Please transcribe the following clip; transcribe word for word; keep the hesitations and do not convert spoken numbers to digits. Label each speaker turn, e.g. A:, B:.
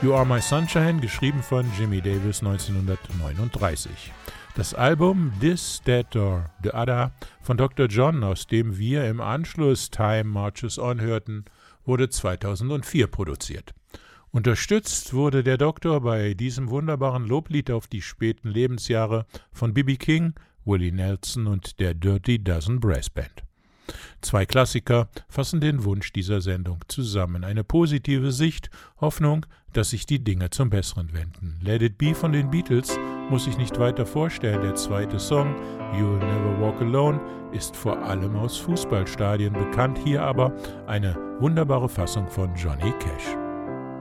A: You Are My Sunshine, geschrieben von Jimmy Davis neunzehnhundertneununddreißig. Das Album This, That or The Other von Doktor John, aus dem wir im Anschluss Time Marches On hörten, wurde zweitausendvier produziert. Unterstützt wurde der Doktor bei diesem wunderbaren Loblied auf die späten Lebensjahre von B B King, Willie Nelson und der Dirty Dozen Brass Band. Zwei Klassiker fassen den Wunsch dieser Sendung zusammen. Eine positive Sicht, Hoffnung, dass sich die Dinge zum Besseren wenden. Let It Be von den Beatles muss ich nicht weiter vorstellen. Der zweite Song, You'll Never Walk Alone, ist vor allem aus Fußballstadien bekannt. Hier aber eine wunderbare Fassung von Johnny Cash.